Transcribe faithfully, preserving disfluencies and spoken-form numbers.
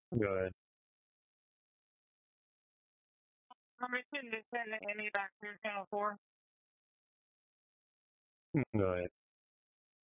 Go ahead. Number two, Lieutenant Annie back to Channel four. Go ahead.